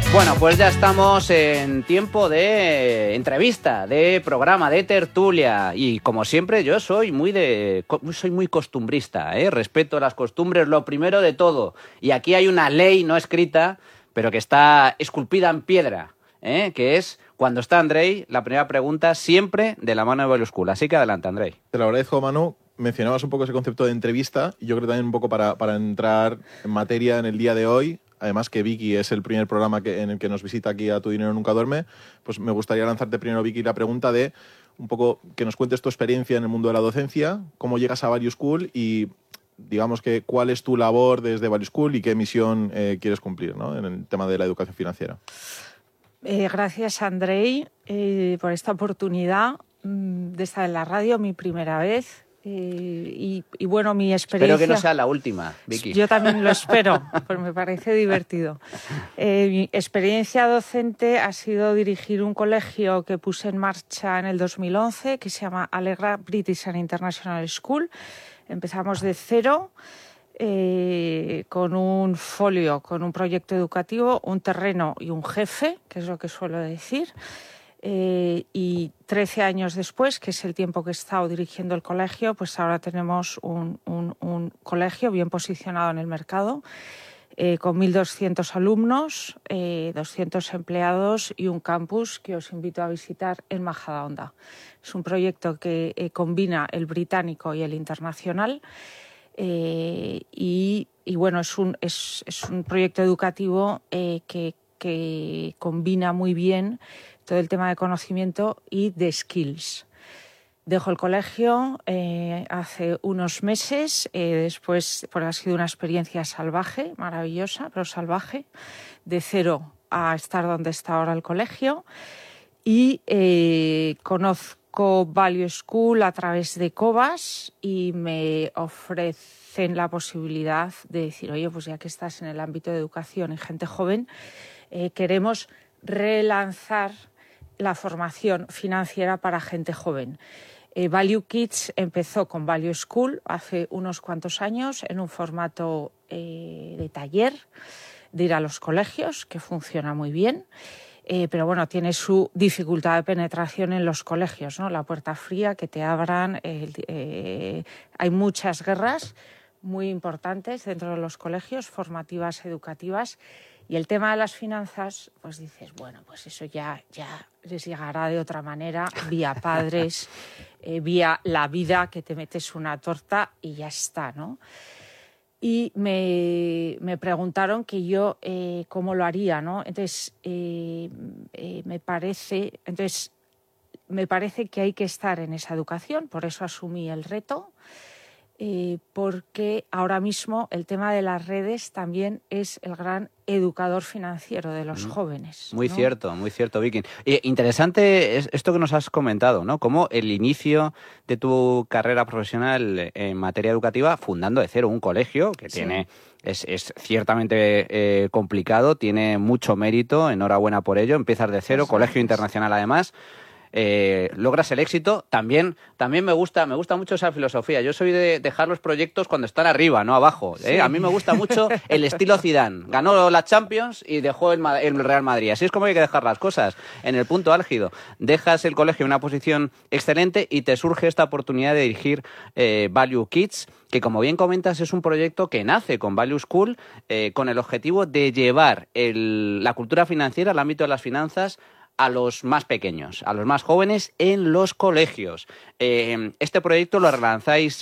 Bueno, pues ya estamos en tiempo de entrevista, de programa, de tertulia. Y como siempre, yo soy muy costumbrista, ¿eh? Respeto las costumbres, lo primero de todo. Y aquí hay una ley no escrita, pero que está esculpida en piedra, ¿eh? Que es, cuando está Andrei, la primera pregunta siempre de la mano de Value School. Así que adelante, Andrei. Te lo agradezco, Manu. Mencionabas un poco ese concepto de entrevista y yo creo también un poco para entrar en materia en el día de hoy, además que Vicky es el primer programa en el que nos visita aquí a Tu Dinero Nunca Duerme, pues me gustaría lanzarte primero, Vicky, la pregunta de un poco que nos cuentes tu experiencia en el mundo de la docencia, cómo llegas a Value School y digamos que cuál es tu labor desde Value School y qué misión quieres cumplir, ¿no?, en el tema de la educación financiera. Gracias, Andrei, por esta oportunidad de estar en la radio, mi primera vez. Y bueno, mi experiencia... Espero que no sea la última, Vicky. Yo también lo espero, pues me parece divertido. Mi experiencia docente ha sido dirigir un colegio que puse en marcha en el 2011, que se llama Allegra British and International School. Empezamos de cero, con un folio, con un proyecto educativo, un terreno y un jefe, que es lo que suelo decir. Y 13 años después, que es el tiempo que he estado dirigiendo el colegio, pues ahora tenemos un colegio bien posicionado en el mercado, con 1.200 alumnos, 200 empleados y un campus que os invito a visitar en Majadahonda. Es un proyecto que combina el británico y el internacional. Y bueno, es un proyecto educativo que combina muy bien todo el tema de conocimiento y de skills. Dejo el colegio hace unos meses, después, pues ha sido una experiencia salvaje, maravillosa, pero salvaje, de cero a estar donde está ahora el colegio. Y conozco Value School a través de Cobas y me ofrecen la posibilidad de decir, oye, pues ya que estás en el ámbito de educación y gente joven, queremos relanzar la formación financiera para gente joven. Value Kids empezó con Value School hace unos cuantos años en un formato de taller, de ir a los colegios, que funciona muy bien. Pero bueno, tiene su dificultad de penetración en los colegios, ¿no? La puerta fría, que te abran. Hay muchas guerras muy importantes dentro de los colegios, formativas, educativas. Y el tema de las finanzas, pues dices, bueno, pues eso ya les llegará de otra manera, vía padres, vía la vida, que te metes una torta y ya está, ¿no? Y me preguntaron que yo cómo lo haría, ¿no? Entonces, me parece que hay que estar en esa educación, por eso asumí el reto. Porque ahora mismo el tema de las redes también es el gran educador financiero de los jóvenes, Muy ¿no? cierto, Vicky. Interesante es esto que nos has comentado, ¿no? Cómo el inicio de tu carrera profesional en materia educativa, fundando de cero un colegio que tiene... Es ciertamente complicado, tiene mucho mérito, enhorabuena por ello. Empiezas de cero, colegio internacional además. Logras el éxito. También me gusta mucho esa filosofía. Yo soy de dejar los proyectos cuando están arriba, no abajo, ¿eh? Sí. A mí me gusta mucho el estilo Zidane. Ganó la Champions y dejó el Real Madrid. Así es como hay que dejar las cosas, en el punto álgido. Dejas el colegio en una posición excelente y te surge esta oportunidad de dirigir Value Kids, que, como bien comentas, es un proyecto que nace con Value School con el objetivo de llevar la cultura financiera al ámbito de las finanzas a los más pequeños, a los más jóvenes en los colegios. Este proyecto lo relanzáis,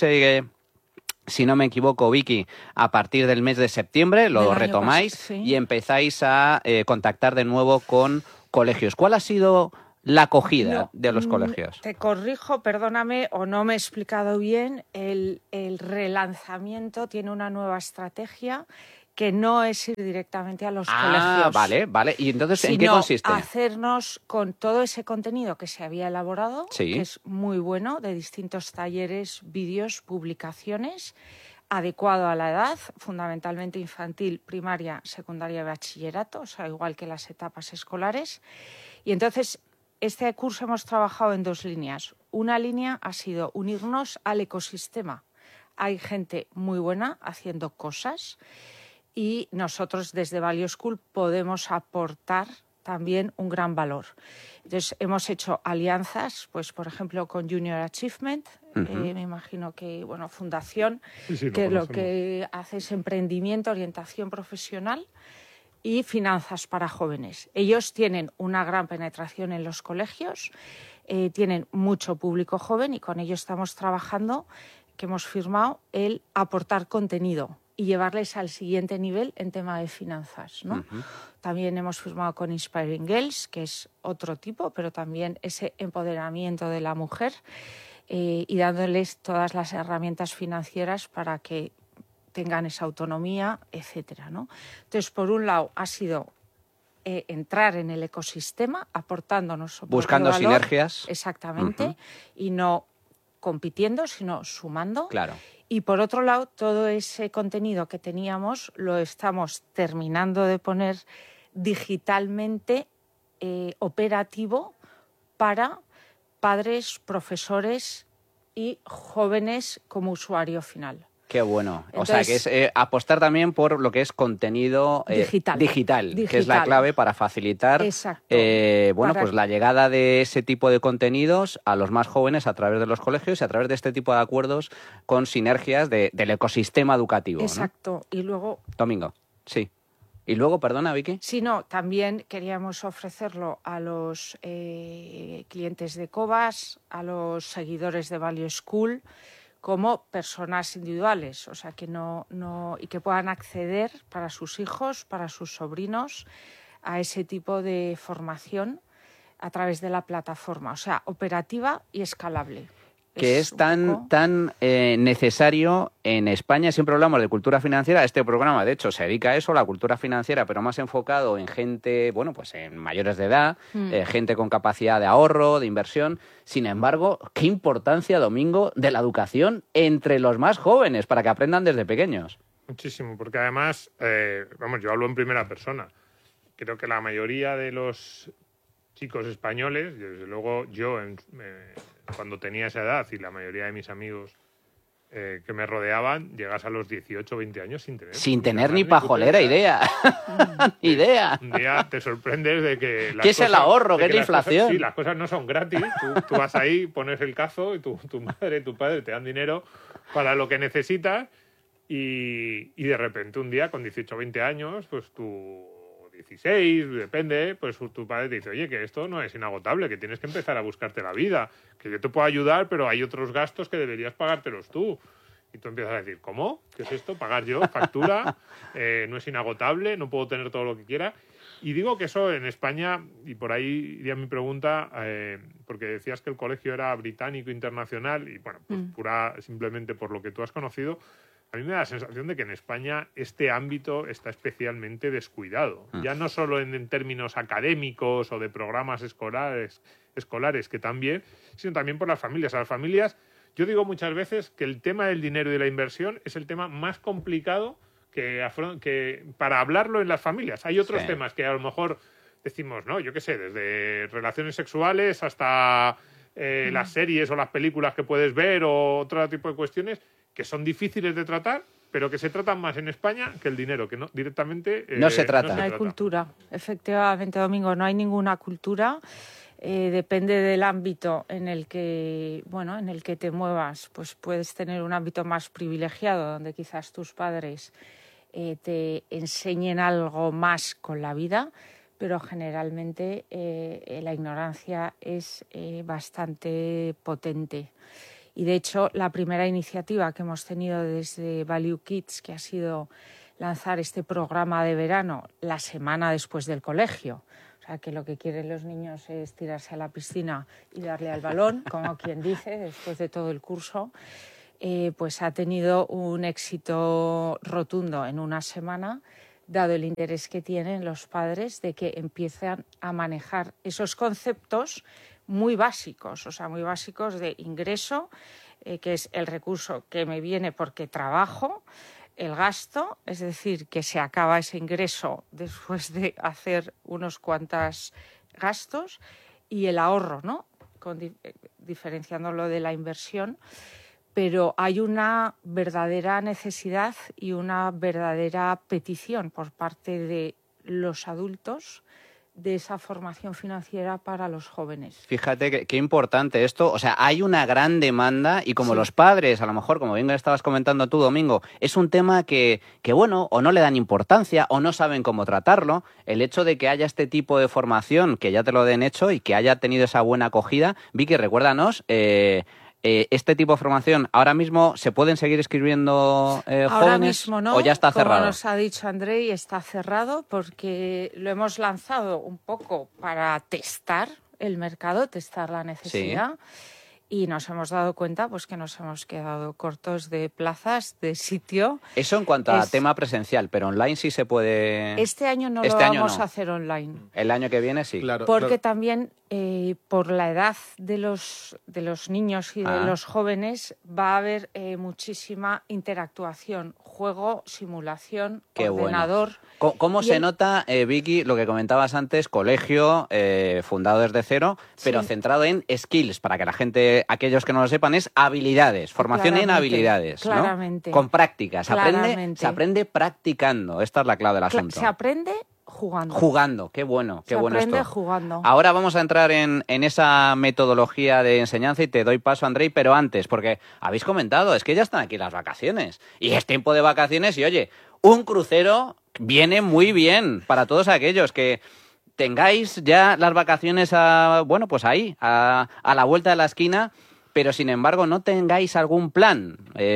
si no me equivoco, Vicky, a partir del mes de septiembre, lo retomáis pasado, sí. Y empezáis a contactar de nuevo con colegios. ¿Cuál ha sido la acogida de los colegios? Te corrijo, perdóname, o no me he explicado bien. El relanzamiento tiene una nueva estrategia que no es ir directamente a los colegios. Vale. ¿Y entonces en qué consiste? Hacernos con todo ese contenido que se había elaborado, sí, que es muy bueno, de distintos talleres, vídeos, publicaciones, adecuado a la edad, fundamentalmente infantil, primaria, secundaria y bachillerato, o sea, igual que las etapas escolares. Y entonces, este curso hemos trabajado en dos líneas. Una línea ha sido unirnos al ecosistema. Hay gente muy buena haciendo cosas. y nosotros desde Value School podemos aportar también un gran valor. Entonces, hemos hecho alianzas, pues por ejemplo, con Junior Achievement, me imagino que, bueno, fundación, Sí, que lo que hace es emprendimiento, orientación profesional y finanzas para jóvenes. Ellos tienen una gran penetración en los colegios, tienen mucho público joven y con ellos estamos trabajando, que hemos firmado, el aportar contenido y llevarles al siguiente nivel en tema de finanzas, ¿no? También hemos firmado con Inspiring Girls, que es otro tipo, pero también ese empoderamiento de la mujer y dándoles todas las herramientas financieras para que tengan esa autonomía, etcétera, ¿no? Entonces, por un lado, ha sido entrar en el ecosistema, aportándonos buscando valor, sinergias. Exactamente, y no compitiendo, sino sumando. Claro. Y por otro lado, todo ese contenido que teníamos lo estamos terminando de poner digitalmente operativo para padres, profesores y jóvenes como usuario final. Qué bueno. Entonces, o sea, que es apostar también por lo que es contenido digital, que es la clave para facilitar pues la llegada de ese tipo de contenidos a los más jóvenes a través de los colegios y a través de este tipo de acuerdos con sinergias del ecosistema educativo. Exacto. ¿no? Y luego... Domingo, sí. Y luego, perdona, Vicky. Sí, no, también queríamos ofrecerlo a los clientes de Cobas, a los seguidores de Value School, como personas individuales, o sea, que y que puedan acceder para sus hijos, para sus sobrinos, a ese tipo de formación a través de la plataforma, o sea, operativa y escalable. Que es tan necesario en España. Siempre hablamos de cultura financiera. Este programa, de hecho, se dedica a eso, la cultura financiera, pero más enfocado en gente, bueno, pues en mayores de edad, gente con capacidad de ahorro, de inversión. Sin embargo, qué importancia, Domingo, de la educación entre los más jóvenes para que aprendan desde pequeños. Muchísimo, porque además, yo hablo en primera persona. Creo que la mayoría de los chicos españoles, desde luego yo cuando tenía esa edad y la mayoría de mis amigos que me rodeaban, llegas a los 18 o 20 años sin tener ni pajolera idea. idea. Un día te sorprendes de que... ¿Qué es el ahorro? ¿Qué es la inflación? Sí, las cosas no son gratis. Tú vas ahí, pones el cazo y tu madre, tu padre te dan dinero para lo que necesitas y de repente un día con 18 o 20 años, pues tú... 16, depende, pues tu padre te dice, oye, que esto no es inagotable, que tienes que empezar a buscarte la vida, que yo te puedo ayudar, pero hay otros gastos que deberías pagártelos tú. Y tú empiezas a decir, ¿cómo? ¿Qué es esto? ¿Pagar yo? ¿Factura? ¿No es inagotable? ¿No puedo tener todo lo que quiera? Y digo que eso en España, y por ahí iría mi pregunta, porque decías que el colegio era británico, internacional, y bueno, pues simplemente por lo que tú has conocido, a mí me da la sensación de que en España este ámbito está especialmente descuidado. Ya no solo en términos académicos o de programas escolares, que también, sino también por las familias. A las familias, yo digo muchas veces que el tema del dinero y de la inversión es el tema más complicado que para hablarlo en las familias. Hay otros temas que a lo mejor decimos, no, yo qué sé, desde relaciones sexuales hasta las series o las películas que puedes ver o otro tipo de cuestiones que son difíciles de tratar, pero que se tratan más en España que el dinero, que no directamente no se trata. No hay cultura, efectivamente, Domingo, no hay ninguna cultura. Depende del ámbito en el que te muevas, pues puedes tener un ámbito más privilegiado, donde quizás tus padres te enseñen algo más con la vida, pero generalmente la ignorancia es bastante potente. Y de hecho, la primera iniciativa que hemos tenido desde Value Kids, que ha sido lanzar este programa de verano la semana después del colegio, o sea, que lo que quieren los niños es tirarse a la piscina y darle al balón, como quien dice, después de todo el curso, pues ha tenido un éxito rotundo en una semana, dado el interés que tienen los padres de que empiezan a manejar esos conceptos muy básicos, o sea, muy básicos de ingreso, que es el recurso que me viene porque trabajo, el gasto, es decir, que se acaba ese ingreso después de hacer unos cuantos gastos, y el ahorro, ¿no? Diferenciándolo de la inversión, pero hay una verdadera necesidad y una verdadera petición por parte de los adultos de esa formación financiera para los jóvenes. Fíjate qué importante esto. O sea, hay una gran demanda y como los padres, a lo mejor, como bien estabas comentando tú, Domingo, es un tema que, bueno, o no le dan importancia o no saben cómo tratarlo. El hecho de que haya este tipo de formación, que ya te lo den hecho y que haya tenido esa buena acogida. Vicky, recuérdanos, este tipo de formación, ¿ahora mismo se pueden seguir escribiendo Ahora jóvenes mismo no, o ya está cerrado? Como nos ha dicho Andrei, está cerrado porque lo hemos lanzado un poco para testar el mercado, testar la necesidad. Y nos hemos dado cuenta pues que nos hemos quedado cortos de plazas, de sitio. Eso en cuanto a tema presencial, pero online sí se puede... Este año no lo vamos a hacer online. El año que viene sí. Claro, porque también por la edad de los niños y de los jóvenes va a haber muchísima interactuación, juego, simulación, ordenador. Bueno. ¿Cómo se nota, Vicky, lo que comentabas antes, colegio fundado desde cero, pero centrado en skills, para que la gente, aquellos que no lo sepan, es habilidades, formación en habilidades, claramente, ¿no? Con prácticas, se aprende practicando, esta es la clave del asunto. Se aprende jugando. Jugando, qué bueno, qué bueno esto. Se aprende jugando. Ahora vamos a entrar en esa metodología de enseñanza y te doy paso, Andrei, pero antes, porque habéis comentado, es que ya están aquí las vacaciones y es tiempo de vacaciones y, oye, un crucero viene muy bien para todos aquellos que tengáis ya las vacaciones pues ahí, a la vuelta de la esquina, pero sin embargo no tengáis algún plan,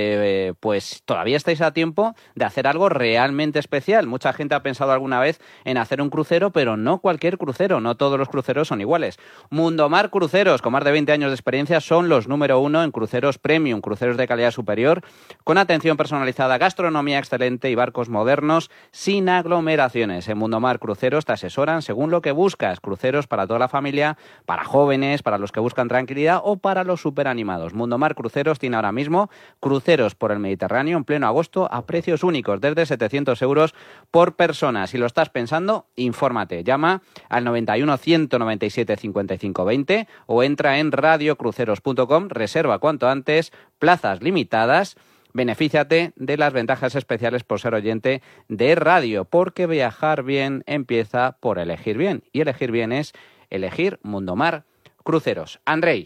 pues todavía estáis a tiempo de hacer algo realmente especial. Mucha gente ha pensado alguna vez en hacer un crucero, pero no cualquier crucero, no todos los cruceros son iguales. Mundomar Cruceros, con más de 20 años de experiencia, son los número 1 en cruceros premium, cruceros de calidad superior, con atención personalizada, gastronomía excelente y barcos modernos sin aglomeraciones. En Mundomar Cruceros te asesoran según lo que buscas, cruceros para toda la familia, para jóvenes, para los que buscan tranquilidad o para los superanimados. Mundomar Cruceros tiene ahora mismo cruceros por el Mediterráneo en pleno agosto a precios únicos, desde 700 euros por persona. Si lo estás pensando, infórmate. Llama al 91 197 55 20 o entra en radiocruceros.com, reserva cuanto antes, plazas limitadas. Benefíciate de las ventajas especiales por ser oyente de radio, porque viajar bien empieza por elegir bien. Y elegir bien es elegir Mundomar Cruceros. Andrei,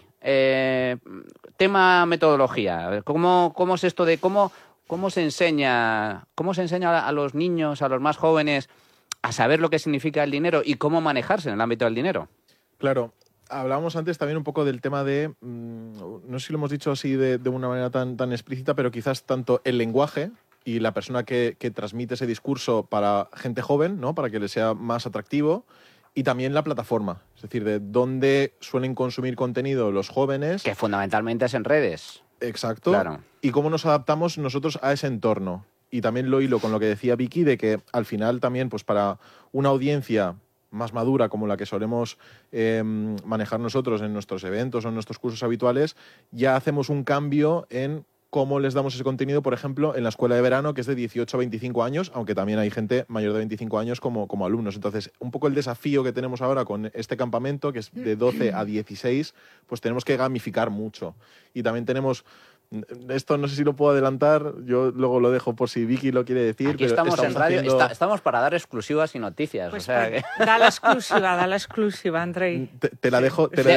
tema metodología. ¿Cómo es esto de cómo se enseña a los niños, a los más jóvenes, a saber lo que significa el dinero y cómo manejarse en el ámbito del dinero? Claro. Hablábamos antes también un poco del tema de, no sé si lo hemos dicho así de una manera tan explícita, pero quizás tanto el lenguaje y la persona que transmite ese discurso para gente joven, ¿no? Para que les sea más atractivo, y también la plataforma, es decir, de dónde suelen consumir contenido los jóvenes. Que fundamentalmente es en redes. Exacto. Claro. Y cómo nos adaptamos nosotros a ese entorno. Y también lo hilo con lo que decía Vicky, de que al final también, pues para una audiencia más madura como la que solemos manejar nosotros en nuestros eventos o en nuestros cursos habituales, ya hacemos un cambio en cómo les damos ese contenido, por ejemplo, en la escuela de verano, que es de 18 a 25 años, aunque también hay gente mayor de 25 años como alumnos. Entonces, un poco el desafío que tenemos ahora con este campamento, que es de 12 a 16, pues tenemos que gamificar mucho. Y también tenemos... Esto no sé si lo puedo adelantar, yo luego lo dejo por si Vicky lo quiere decir. Aquí pero estamos en radio, estamos para dar exclusivas y noticias. Pues, o sea que... da la exclusiva, Andrei. Te la dejo a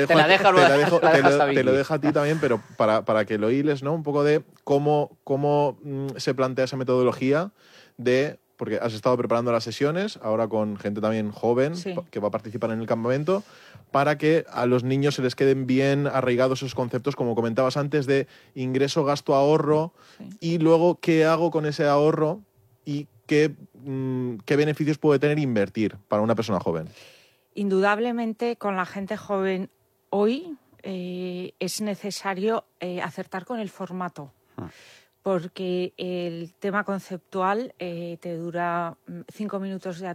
ti también, pero para que lo hiles, ¿no? Un poco de cómo se plantea esa metodología de... Porque has estado preparando las sesiones, ahora con gente también joven que va a participar en el campamento, para que a los niños se les queden bien arraigados esos conceptos, como comentabas antes, de ingreso, gasto, ahorro, y luego qué hago con ese ahorro y qué beneficios puede tener invertir para una persona joven. Indudablemente, con la gente joven hoy es necesario acertar con el formato. Porque el tema conceptual te dura 5 minutos